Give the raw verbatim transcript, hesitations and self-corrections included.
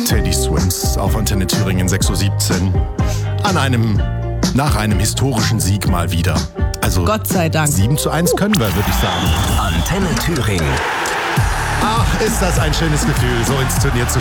Teddy Swims auf Antenne Thüringen sechs Uhr siebzehn. An einem, nach einem historischen Sieg mal wieder. Also Gott sei Dank. sieben zu eins können wir, würde ich sagen. Antenne Thüringen. Ach, ist das ein schönes Gefühl, so ins Turnier zu